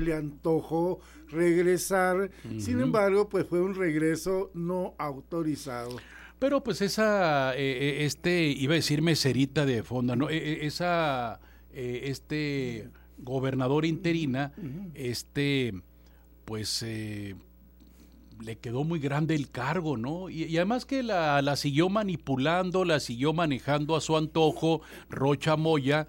le antojó regresar, sin embargo, pues fue un regreso no autorizado. Pero pues esa, iba a decir meserita de fonda, ¿no? Gobernador interina, pues le quedó muy grande el cargo, ¿no? Y además que la siguió manipulando, la siguió manejando a su antojo, Rocha Moya,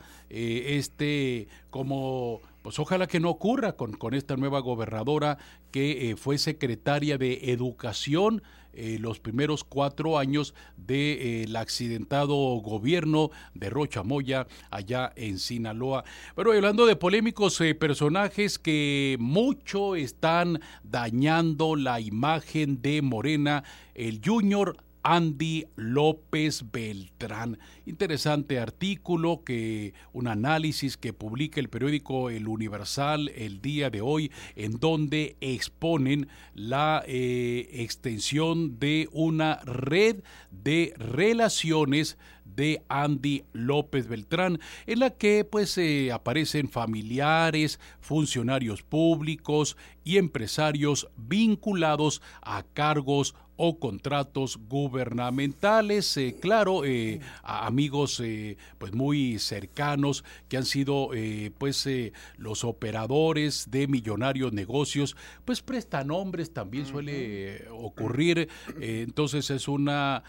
como, pues ojalá que no ocurra con esta nueva gobernadora que fue secretaria de Educación los primeros 4 años del accidentado gobierno de Rocha Moya allá en Sinaloa. Pero hablando de polémicos personajes que mucho están dañando la imagen de Morena, el Junior Andy López Beltrán. Interesante artículo, un análisis que publica el periódico El Universal el día de hoy, en donde exponen la extensión de una red de relaciones de Andy López Beltrán, en la que pues aparecen familiares, funcionarios públicos y empresarios vinculados a cargos o contratos gubernamentales, a amigos pues muy cercanos que han sido los operadores de millonarios negocios, pues prestanombres también suele ocurrir, entonces es una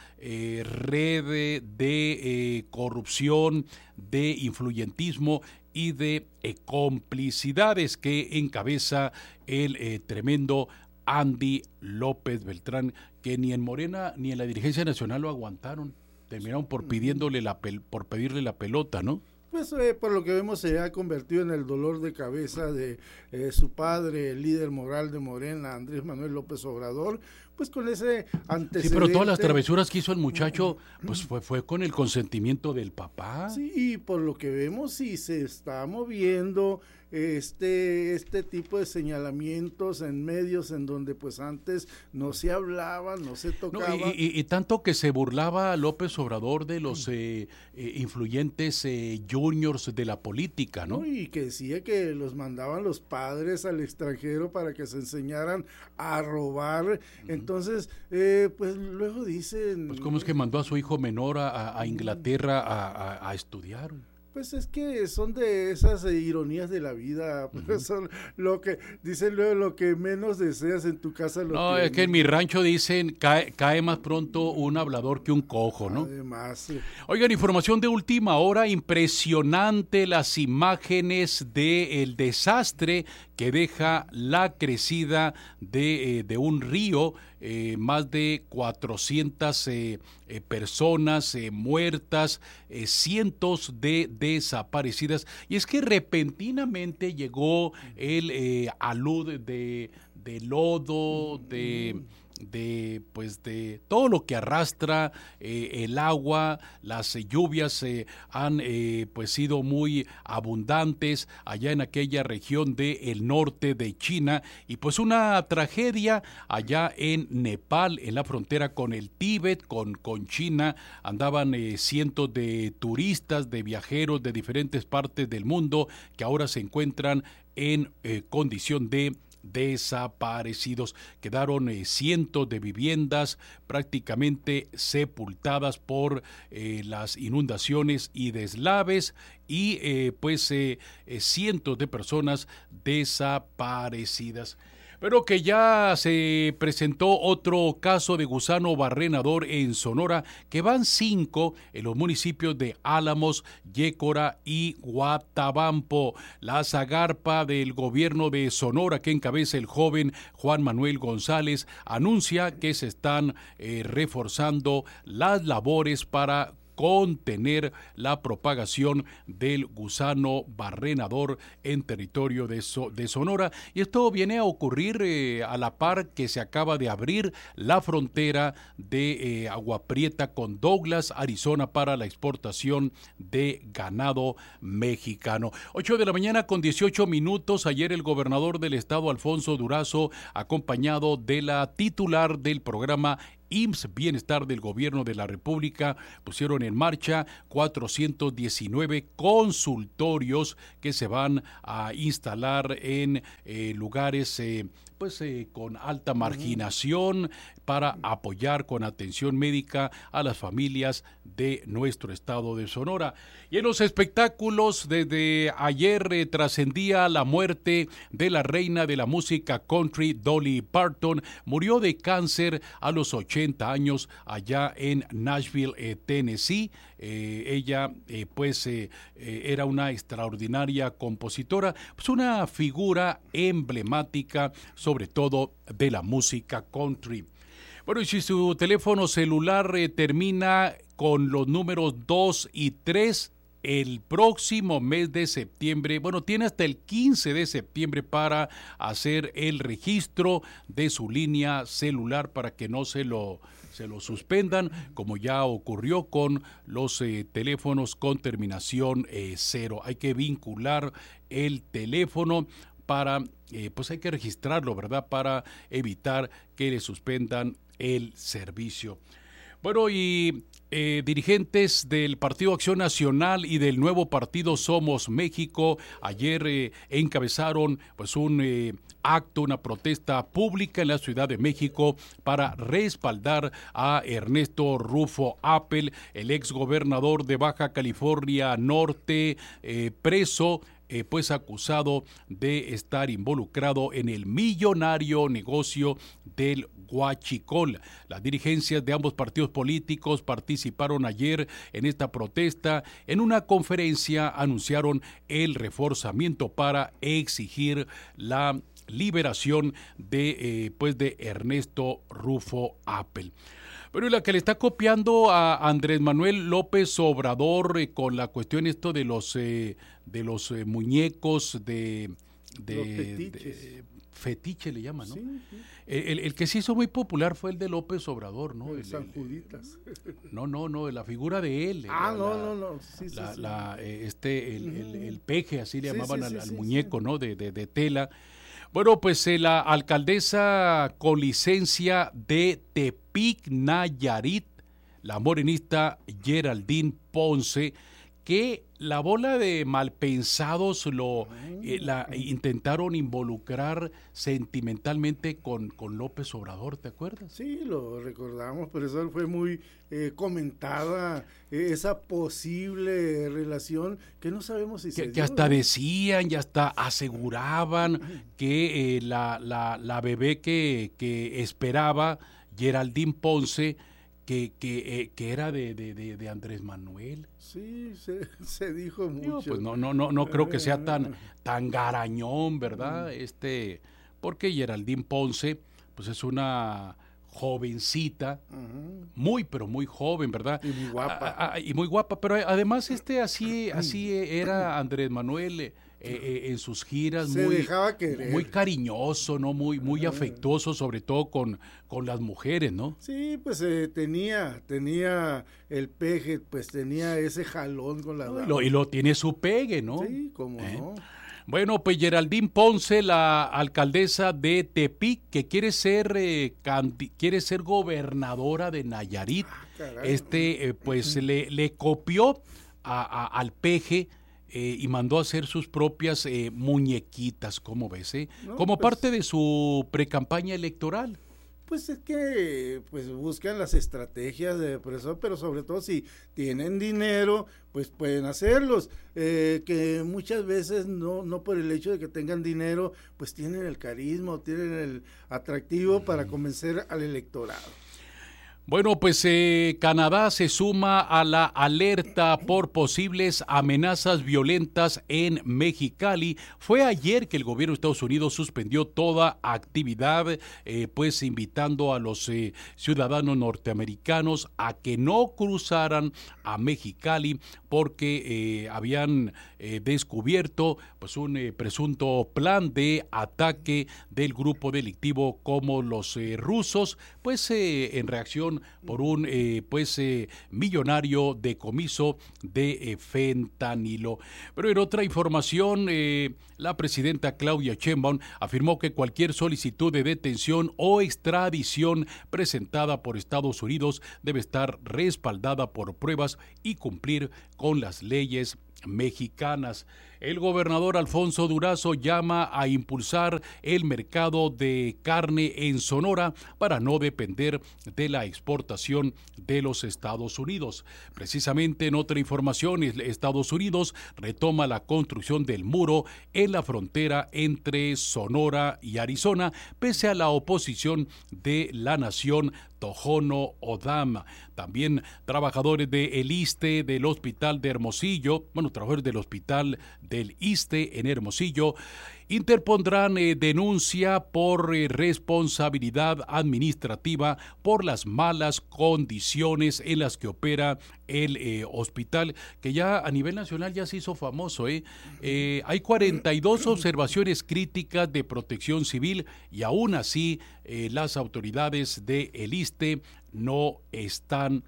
red de corrupción, de influyentismo y de complicidades que encabeza el tremendo Andy López Beltrán, que ni en Morena ni en la dirigencia nacional lo aguantaron, terminaron por pedirle la pelota, ¿no? Pues por lo que vemos se ha convertido en el dolor de cabeza de su padre, el líder moral de Morena, Andrés Manuel López Obrador, pues con ese antecedente. Sí, pero todas las travesuras que hizo el muchacho, pues fue con el consentimiento del papá. Sí, y por lo que vemos sí se está moviendo este tipo de señalamientos en medios en donde pues antes no se hablaba, no se tocaba. No, y tanto que se burlaba López Obrador de los influyentes juniors de la política, ¿no? Y que decía que los mandaban los padres al extranjero para que se enseñaran a robar. Entonces, pues luego dicen... Pues cómo es que mandó a su hijo menor a Inglaterra a estudiar. Pues es que son de esas ironías de la vida, pues son lo que dicen luego, lo que menos deseas en tu casa lo No, tienes. es que en mi rancho dicen cae más pronto un hablador que un cojo, ¿no? Además, sí. Oigan, información de última hora, impresionante las imágenes del desastre que deja la crecida de un río, más de 400 personas muertas, cientos de desaparecidas, y es que repentinamente llegó el alud de lodo, de todo lo que arrastra el agua. Las lluvias han sido muy abundantes allá en aquella región del norte de China, y pues una tragedia allá en Nepal, en la frontera con el Tíbet, con China. Andaban cientos de turistas, de viajeros de diferentes partes del mundo que ahora se encuentran en condición de desaparecidos. Quedaron cientos de viviendas prácticamente sepultadas por las inundaciones y deslaves, y cientos de personas desaparecidas. Pero que ya se presentó otro caso de gusano barrenador en Sonora, que van 5 en los municipios de Álamos, Yécora y Guatabampo. La zagarpa del gobierno de Sonora, que encabeza el joven Juan Manuel González, anuncia que se están reforzando las labores para contener la propagación del gusano barrenador en territorio de Sonora. Y esto viene a ocurrir a la par que se acaba de abrir la frontera de Agua Prieta con Douglas, Arizona, para la exportación de ganado mexicano. 8 de la mañana con 18 minutos. Ayer el gobernador del estado, Alfonso Durazo, acompañado de la titular del programa IMSS Bienestar del Gobierno de la República pusieron en marcha 419 consultorios que se van a instalar en lugares con alta marginación para apoyar con atención médica a las familias de nuestro estado de Sonora. Y en los espectáculos, desde ayer trascendía la muerte de la reina de la música country, Dolly Parton. Murió de cáncer a los 80 años allá en Nashville, Tennessee. Ella era una extraordinaria compositora, pues una figura emblemática, sobre todo de la música country. Bueno, y si su teléfono celular termina con los números 2 y 3, el próximo mes de septiembre, tiene hasta el 15 de septiembre para hacer el registro de su línea celular para que no se lo suspendan, como ya ocurrió con los teléfonos con terminación 0. Hay que vincular el teléfono para, hay que registrarlo, ¿verdad?, para evitar que le suspendan el servicio. Bueno, y dirigentes del Partido Acción Nacional y del nuevo partido Somos México ayer encabezaron un acto, una protesta pública en la Ciudad de México para respaldar a Ernesto Rufo Appel, el exgobernador de Baja California Norte, preso, acusado de estar involucrado en el millonario negocio del huachicol. Las dirigencias de ambos partidos políticos participaron ayer en esta protesta. En una conferencia anunciaron el reforzamiento para exigir la liberación de Ernesto Rufo Appel. Pero la que le está copiando a Andrés Manuel López Obrador con la cuestión de los muñecos de fetiche le llaman, ¿no? Sí, sí. El que se hizo muy popular fue el de López Obrador, ¿no? El San Juditas. No, la figura de él. No. Sí, el peje, así le llamaban al muñeco, ¿no? De tela. Bueno, pues la alcaldesa con licencia de Tepic, Nayarit, la morenista Geraldine Ponce, que la bola de malpensados la intentaron involucrar sentimentalmente con López Obrador, ¿te acuerdas? Sí, lo recordamos, pero eso fue muy comentada, esa posible relación que no sabemos si se dio, que hasta decían y hasta aseguraban que la bebé que esperaba Geraldine Ponce, que era de Andrés Manuel. Sí, se dijo mucho. Pues no creo que sea tan garañón, ¿verdad? Porque Geraldine Ponce, pues es una jovencita, muy pero muy joven, ¿verdad? Y muy guapa. Y muy guapa, pero además así era Andrés Manuel. En sus giras, se dejaba querer, muy cariñoso, ¿no? Muy afectuoso, sobre todo con las mujeres, ¿no? Sí, pues tenía el peje, pues tenía ese jalón con la dama. Y lo tiene su pegue, ¿no? Sí, cómo no. Bueno, pues Geraldine Ponce, la alcaldesa de Tepic, que quiere ser gobernadora de Nayarit, le copió al peje. Y mandó a hacer sus propias muñequitas, ¿cómo ves? Como parte de su precampaña electoral. Pues es que buscan las estrategias de presión, pero sobre todo si tienen dinero, pues pueden hacerlos. Que muchas veces no por el hecho de que tengan dinero, pues tienen el carisma, tienen el atractivo para convencer al electorado. Bueno, pues Canadá se suma a la alerta por posibles amenazas violentas en Mexicali. Fue ayer que el gobierno de Estados Unidos suspendió toda actividad, invitando a los ciudadanos norteamericanos a que no cruzaran a Mexicali porque habían descubierto un presunto plan de ataque del grupo delictivo como los rusos, en reacción investigación por un millonario decomiso de fentanilo. Pero en otra información, la presidenta Claudia Sheinbaum afirmó que cualquier solicitud de detención o extradición presentada por Estados Unidos debe estar respaldada por pruebas y cumplir con las leyes mexicanas. El gobernador Alfonso Durazo llama a impulsar el mercado de carne en Sonora para no depender de la exportación de los Estados Unidos. Precisamente en otra información, Estados Unidos retoma la construcción del muro en la frontera entre Sonora y Arizona, pese a la oposición de la nación Tohono O'odham. También trabajadores del ISSSTE del Hospital de Hermosillo, trabajadores del Hospital del ISSSTE en Hermosillo, interpondrán denuncia por responsabilidad administrativa por las malas condiciones en las que opera el hospital, que ya a nivel nacional ya se hizo famoso. Hay 42 observaciones críticas de Protección Civil y aún así las autoridades del ISSSTE no están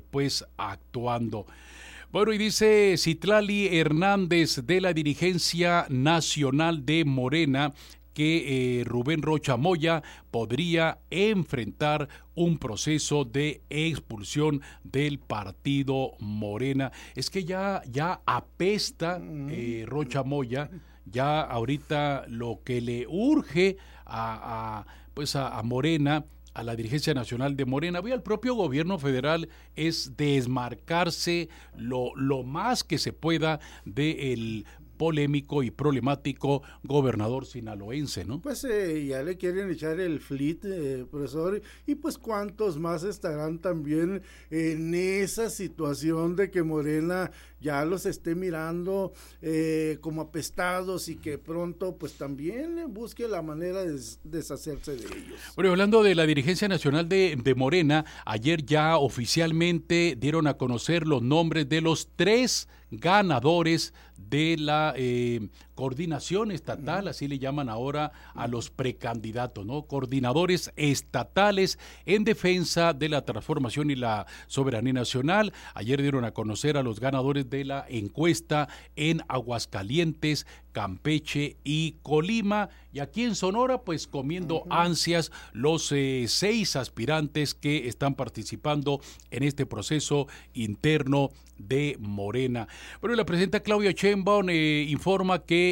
actuando. Bueno, y dice Citlali Hernández de la dirigencia nacional de Morena que Rubén Rocha Moya podría enfrentar un proceso de expulsión del partido Morena. Es que ya apesta Rocha Moya, ya ahorita lo que le urge a Morena, a la dirigencia nacional de Morena, al propio gobierno federal, es desmarcarse lo más que se pueda del polémico y problemático gobernador sinaloense, ¿no? Pues ya le quieren echar el flit, profesor, y pues cuántos más estarán también en esa situación de que Morena ya los esté mirando como apestados y que pronto pues también busque la manera de deshacerse de ellos. Bueno, hablando de la dirigencia nacional de Morena, ayer ya oficialmente dieron a conocer los nombres de los 3 ganadores de la coordinación estatal, así le llaman ahora a los precandidatos, ¿no? Coordinadores estatales en defensa de la transformación y la soberanía nacional. Ayer dieron a conocer a los ganadores de la encuesta en Aguascalientes, Campeche y Colima. Y aquí en Sonora, pues comiendo ansias los 6 aspirantes que están participando en este proceso interno de Morena. Bueno, la presidenta Claudia Sheinbaum informa que,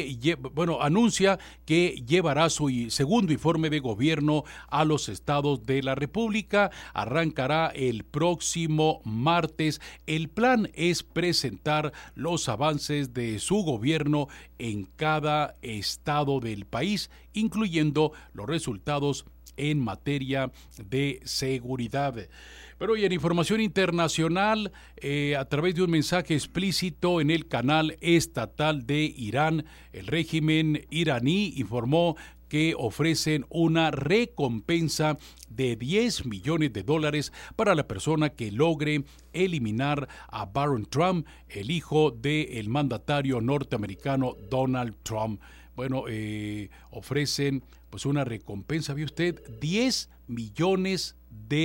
anuncia que llevará su segundo informe de gobierno a los estados de la República. Arrancará el próximo martes. El plan es presentar los avances de su gobierno en cada estado del país, incluyendo los resultados en materia de seguridad. Pero hoy en información internacional, a través de un mensaje explícito en el canal estatal de Irán, el régimen iraní informó que ofrecen una recompensa de $10 millones para la persona que logre eliminar a Barron Trump, el hijo del mandatario norteamericano Donald Trump. Bueno, ofrecen pues una recompensa, ¿ve usted? $10 millones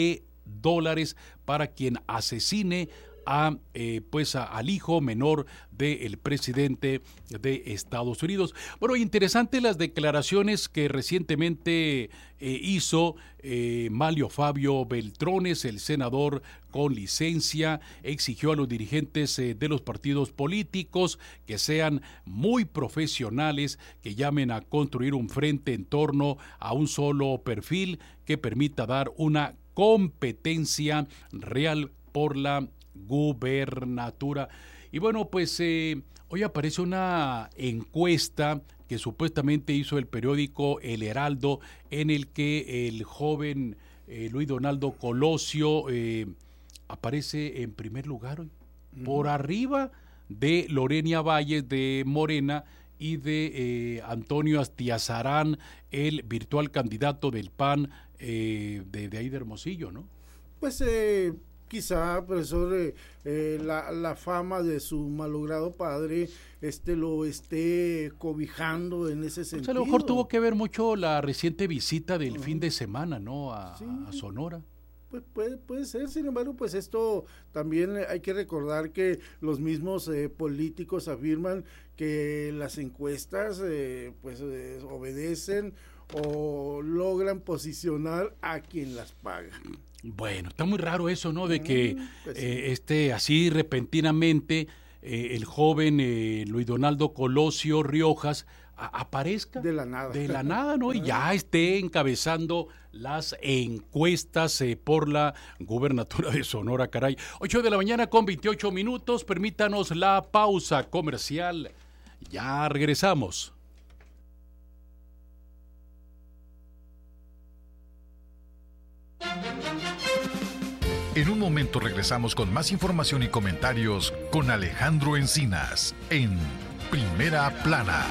para quien asesine al hijo menor del presidente de Estados Unidos. Bueno, interesante las declaraciones que recientemente hizo Manlio Fabio Beltrones, el senador con licencia. Exigió a los dirigentes de los partidos políticos que sean muy profesionales, que llamen a construir un frente en torno a un solo perfil que permita dar una competencia real por la gubernatura. Y bueno, pues hoy aparece una encuesta que supuestamente hizo el periódico El Heraldo, en el que el joven Luis Donaldo Colosio aparece en primer lugar hoy, por arriba de Lorena Valles de Morena y de Antonio Astiazarán, el virtual candidato del PAN de ahí de Hermosillo, ¿no? Pues quizá, profesor, la fama de su malogrado padre lo esté cobijando en ese sentido. Pues a lo mejor tuvo que ver mucho la reciente visita del fin de semana, ¿no? A Sonora. Pues puede ser, sin embargo, pues esto también hay que recordar que los mismos políticos afirman que las encuestas obedecen o logran posicionar a quien las paga. Bueno, está muy raro eso, ¿no? De que pues sí. así repentinamente el joven Luis Donaldo Colosio Riojas aparezca de la nada, ¿no? Y ya esté encabezando las encuestas por la gubernatura de Sonora, caray. 8:28 a.m, permítanos la pausa comercial. Ya regresamos. En un momento regresamos con más información y comentarios con Alejandro Encinas en Primera Plana.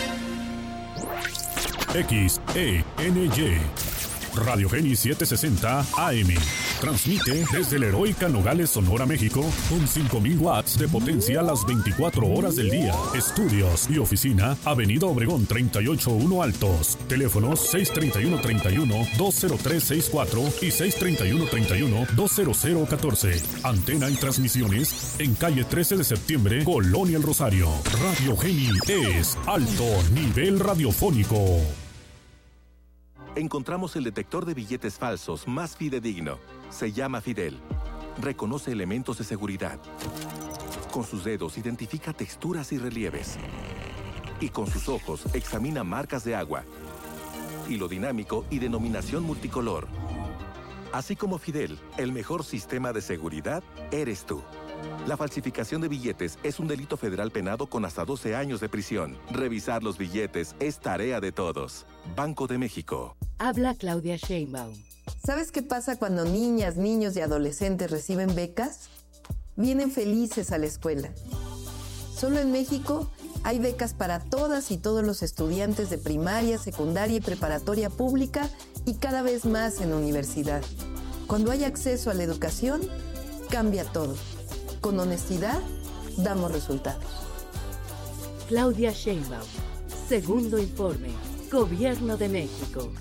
XENY Radio Génesis 760 AM. Transmite desde la heroica Nogales, Sonora, México, con 5,000 watts de potencia las 24 horas del día. Estudios y oficina, Avenida Obregón 381 Altos. Teléfonos 631-31-20364 y 631-31-20014. Antena y transmisiones en calle 13 de septiembre, Colonia El Rosario. Radio Génesis es alto nivel radiofónico. Encontramos el detector de billetes falsos más fidedigno. Se llama Fidel. Reconoce elementos de seguridad. Con sus dedos identifica texturas y relieves. Y con sus ojos examina marcas de agua, hilo dinámico y denominación multicolor. Así como Fidel, el mejor sistema de seguridad eres tú. La falsificación de billetes es un delito federal penado con hasta 12 años de prisión. Revisar los billetes es tarea de todos. Banco de México. Habla Claudia Sheinbaum. ¿Sabes qué pasa cuando niñas, niños y adolescentes reciben becas? Vienen felices a la escuela. Solo en México hay becas para todas y todos los estudiantes de primaria, secundaria y preparatoria pública y cada vez más en universidad. Cuando hay acceso a la educación, cambia todo. Con honestidad, damos resultados. Claudia Sheinbaum. Segundo informe. Gobierno de México.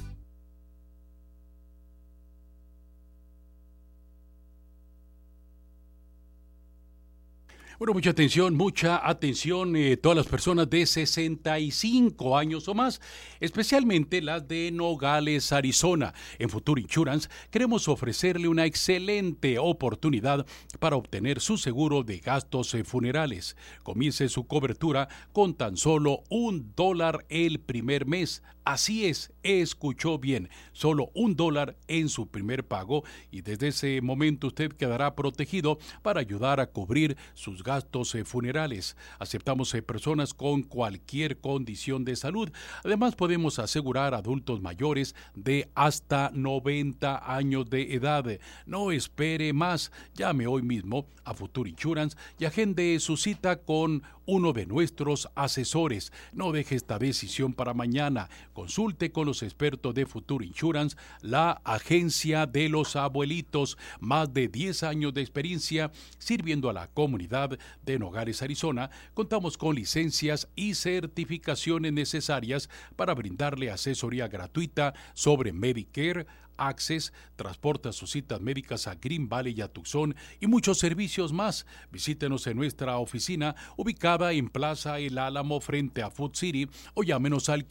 Bueno, mucha atención, todas las personas de 65 años o más, especialmente las de Nogales, Arizona. En Future Insurance queremos ofrecerle una excelente oportunidad para obtener su seguro de gastos funerales. Comience su cobertura con tan solo $1 el primer mes. Así es, escuchó bien, solo $1 en su primer pago y desde ese momento usted quedará protegido para ayudar a cubrir sus gastos funerales. Aceptamos personas con cualquier condición de salud. Además podemos asegurar adultos mayores de hasta 90 años de edad. No espere más, llame hoy mismo a Future Insurance y agende su cita con uno de nuestros asesores. No deje esta decisión para mañana. Consulte con los expertos de Future Insurance, la agencia de los abuelitos. Más de 10 años de experiencia sirviendo a la comunidad de Nogales, Arizona. Contamos con licencias y certificaciones necesarias para brindarle asesoría gratuita sobre Medicare, Access, transporta sus citas médicas a Green Valley y a Tucson y muchos servicios más. Visítenos en nuestra oficina ubicada en Plaza El Álamo frente a Food City o llámenos al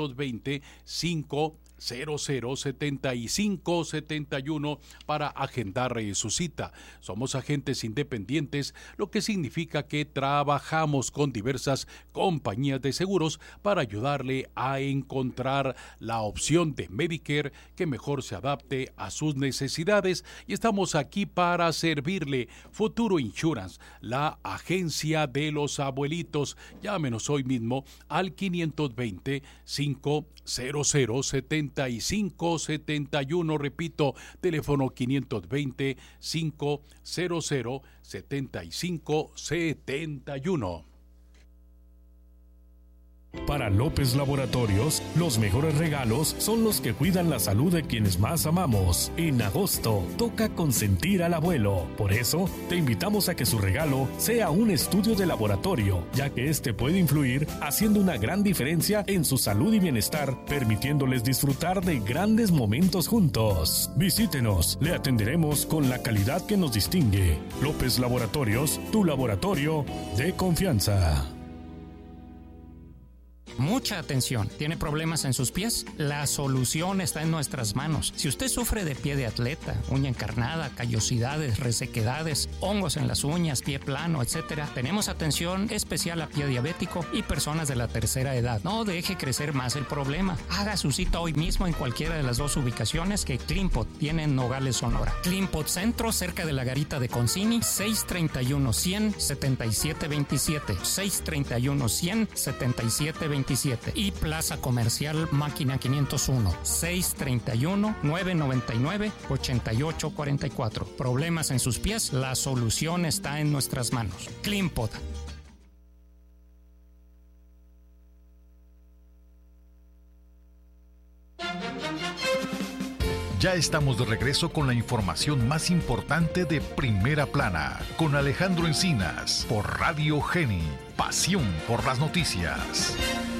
520-500-7571 para agendar su cita. Somos agentes independientes, lo que significa que trabajamos con diversas compañías de seguros para ayudarle a encontrar la opción de Medicare que mejor se adapte a sus necesidades y estamos aquí para servirle. Future Insurance, la agencia de los abuelitos. Llámenos hoy mismo al 520-500-7571. Repito, teléfono 520-500-7571. Para López Laboratorios, los mejores regalos son los que cuidan la salud de quienes más amamos. En agosto, toca consentir al abuelo. Por eso, te invitamos a que su regalo sea un estudio de laboratorio, ya que este puede influir haciendo una gran diferencia en su salud y bienestar, permitiéndoles disfrutar de grandes momentos juntos. Visítenos, le atenderemos con la calidad que nos distingue. López Laboratorios, tu laboratorio de confianza. Mucha atención. ¿Tiene problemas en sus pies? La solución está en nuestras manos. Si usted sufre de pie de atleta, uña encarnada, callosidades, resequedades, hongos en las uñas, pie plano, etc., tenemos atención especial a pie diabético y personas de la tercera edad. No deje crecer más el problema. Haga su cita hoy mismo en cualquiera de las 2 ubicaciones que Clinpot tiene en Nogales, Sonora. Clinpot Centro, cerca de la garita de Concini, 631-100-7727. 631-100-7727. Y Plaza Comercial Máquina 501, 631-999-8844. Problemas en sus pies, la solución está en nuestras manos. Clinpot. Ya estamos de regreso con la información más importante de Primera Plana, con Alejandro Encinas, por Radio Geni, pasión por las noticias.